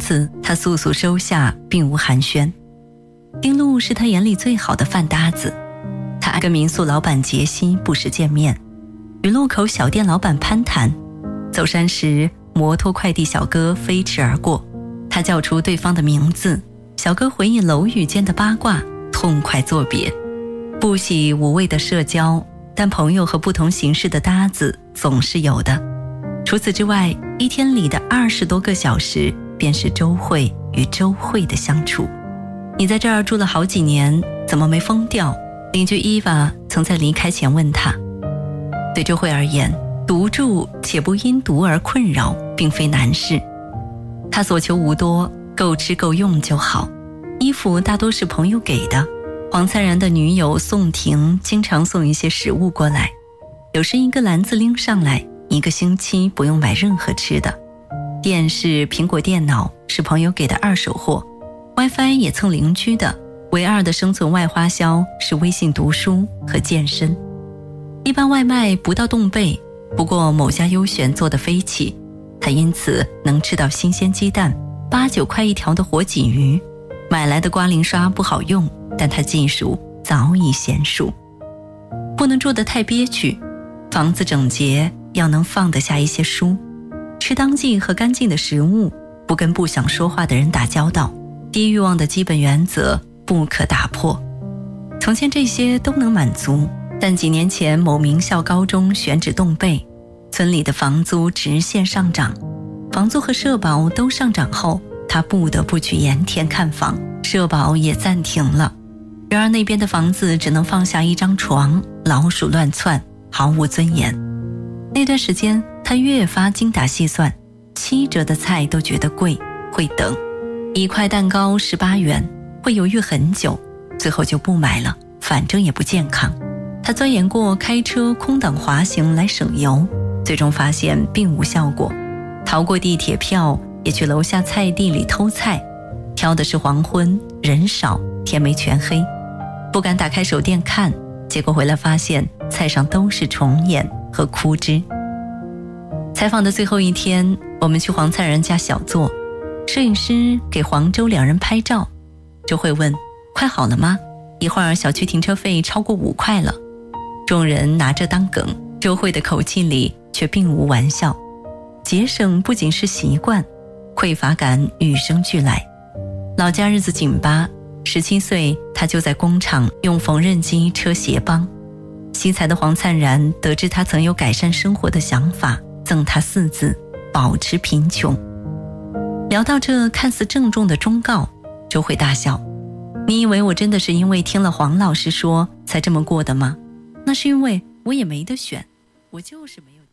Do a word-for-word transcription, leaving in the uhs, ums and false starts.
次，他速速收下，并无寒暄。丁路是他眼里最好的饭搭子，他爱跟民宿老板杰西不时见面，与路口小店老板攀谈。走山时，摩托快递小哥飞驰而过，他叫出对方的名字，小哥回应楼宇间的八卦，痛快作别。不喜无谓的社交，但朋友和不同形式的搭子总是有的。除此之外，一天里的二十多个小时便是周慧与周慧的相处。你在这儿住了好几年，怎么没疯掉？邻居伊娃曾在离开前问他。对周慧而言，独住且不因独而困扰并非难事。他所求无多，够吃够用就好。衣服大多是朋友给的，黄灿然的女友宋婷经常送一些食物过来，有时一个篮子拎上来，一个星期不用买任何吃的。电视、苹果电脑是朋友给的二手货， WiFi 也蹭邻居的，唯二的生存外花销是微信读书和健身。一般外卖不到冻贝，不过某家优选做的飞起，他因此能吃到新鲜鸡蛋，八九块一条的活鲫鱼。买来的刮鳞刷不好用，但他技术早已娴熟。不能住得太憋屈，房子整洁，要能放得下一些书，吃当季和干净的食物，不跟不想说话的人打交道，低欲望的基本原则不可打破。从前这些都能满足，但几年前某名校高中选址冻贝，村里的房租直线上涨，房租和社保都上涨后，他不得不去盐田看房，社保也暂停了。然而那边的房子只能放下一张床，老鼠乱窜，毫无尊严。那段时间他越发精打细算，七折的菜都觉得贵，会等。一块蛋糕十八元，会犹豫很久，最后就不买了，反正也不健康。他钻研过开车空挡滑行来省油，最终发现并无效果。逃过地铁票，也去楼下菜地里偷菜，挑的是黄昏，人少，天没全黑，不敢打开手电看，结果回来发现菜上都是虫眼和枯枝。采访的最后一天，我们去黄灿然家小坐，摄影师给黄周两人拍照。周慧问：快好了吗？一会儿小区停车费超过五块了。众人拿这当梗，周慧的口气里却并无玩笑。节省不仅是习惯，匮乏感与生俱来。老家日子紧巴，十七岁他就在工厂用缝纫机车鞋帮。惜才的黄灿然得知他曾有改善生活的想法，赠他四字：保持贫穷。聊到这看似郑重的忠告，周慧大笑：你以为我真的是因为听了黄老师说才这么过的吗？那是因为我也没得选，我就是没有